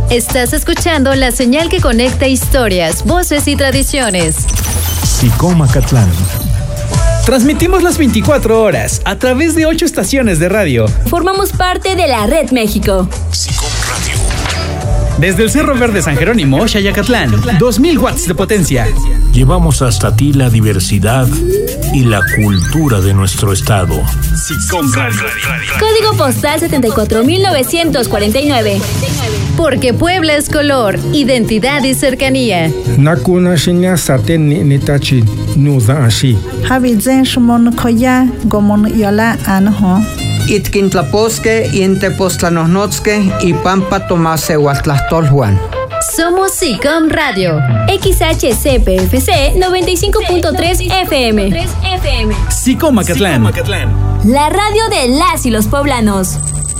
Estás escuchando la señal que conecta historias, voces y tradiciones. SICOM Acatlán. Transmitimos las 24 horas a través de 8 estaciones de radio. Formamos parte de la Red México. SICOM Radio. Desde el Cerro Verde San Jerónimo, Xayacatlán, 2000 watts de potencia. Llevamos hasta ti la diversidad y la cultura de nuestro estado. SICOM Radio. Código postal 74949. Porque Puebla es color, identidad y cercanía. Nakuna shinya saten nitachi nuza ashi. Habizen shumon koya gomon yola anho. Itkintlaposque, Intepostlanosnotzque y Pampa Tomase Huatlastolhuan. Somos SICOM Radio. XHCPFC 95.3 FM. SICOM Acatlán. La radio de las y los poblanos.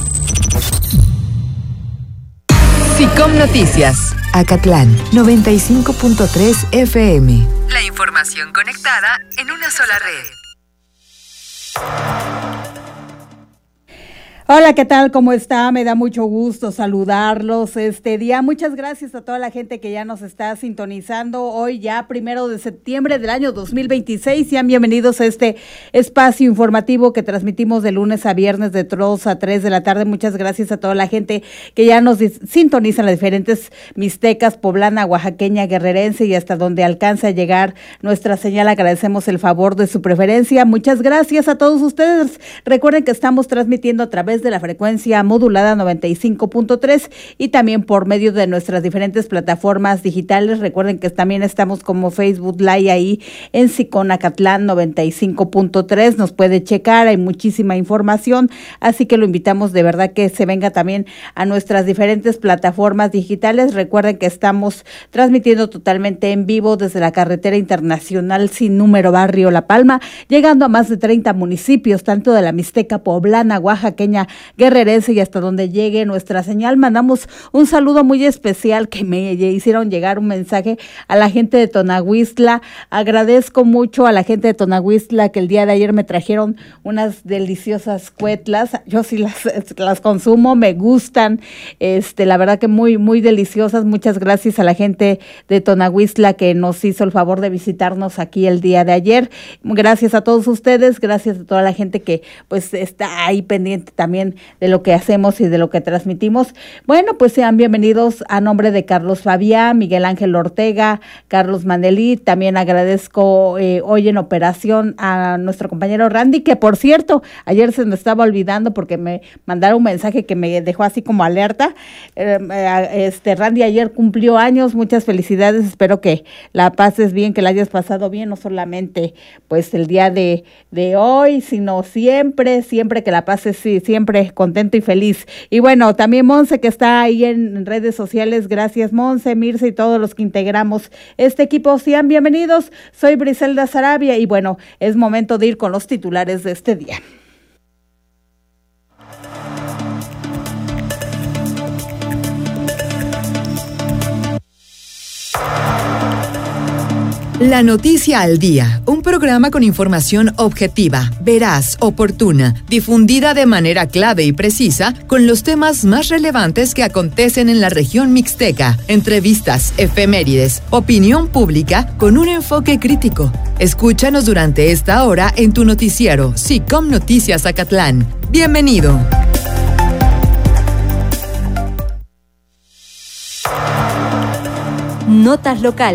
SICOM Noticias, Acatlán, 95.3 FM. La información conectada en una sola red. Hola, ¿qué tal? ¿Cómo está? Me da mucho gusto saludarlos este día. Muchas gracias a toda la gente que ya nos está sintonizando hoy ya 1 de septiembre del año 2026. Sean bienvenidos a este espacio informativo que transmitimos de lunes a viernes de 2 a 3 de la tarde. Muchas gracias a toda la gente que ya nos sintoniza en las diferentes mixtecas, poblana, oaxaqueña, guerrerense y hasta donde alcanza a llegar nuestra señal. Agradecemos el favor de su preferencia. Muchas gracias a todos ustedes. Recuerden que estamos transmitiendo a través de la frecuencia modulada 95.3 y también por medio de nuestras diferentes plataformas digitales. Recuerden que también estamos como Facebook Live ahí en SICOM Acatlán 95.3. Nos puede checar, hay muchísima información, así que lo invitamos de verdad que se venga también a nuestras diferentes plataformas digitales. Recuerden que estamos transmitiendo totalmente en vivo desde la carretera internacional sin número Barrio La Palma, llegando a más de 30 municipios, tanto de la Mixteca poblana, oaxaqueña, guerrerense y hasta donde llegue nuestra señal. Mandamos un saludo muy especial que me hicieron llegar un mensaje a la gente de Tonahuistla. Agradezco mucho a la gente de Tonahuistla que el día de ayer me trajeron unas deliciosas cuetlas. Yo sí las consumo, me gustan, la verdad que muy, muy deliciosas. Muchas gracias a la gente de Tonahuistla que nos hizo el favor de visitarnos aquí el día de ayer. Gracias a todos ustedes, gracias a toda la gente que pues está ahí pendiente también de lo que hacemos y de lo que transmitimos. Bueno, pues sean bienvenidos a nombre de Carlos Fabián, Miguel Ángel Ortega, Carlos Manelí. También agradezco hoy en operación a nuestro compañero Randy, que por cierto, ayer se me estaba olvidando porque me mandaron un mensaje que me dejó así como alerta. Randy ayer cumplió años, muchas felicidades, espero que la pases bien, que la hayas pasado bien, no solamente pues el día de hoy, sino siempre que la pases siempre contento y feliz. Y bueno, también Monse que está ahí en redes sociales, gracias Monse, Mirce y todos los que integramos este equipo, sean bienvenidos. Soy Briselda Sarabia y bueno, es momento de ir con los titulares de este día. La Noticia al Día, un programa con información objetiva, veraz, oportuna, difundida de manera clave y precisa con los temas más relevantes que acontecen en la región mixteca, entrevistas, efemérides, opinión pública con un enfoque crítico. Escúchanos durante esta hora en tu noticiero SICOM Noticias Acatlán. Bienvenido. Notas locales.